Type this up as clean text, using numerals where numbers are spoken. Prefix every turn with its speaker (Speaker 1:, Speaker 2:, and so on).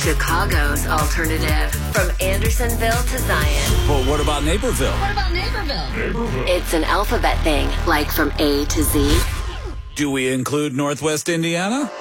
Speaker 1: Chicago's alternative. From Andersonville to Zion.
Speaker 2: Well, what about Naperville?
Speaker 1: It's an alphabet thing, like from A to Z.
Speaker 2: Do we include Northwest Indiana?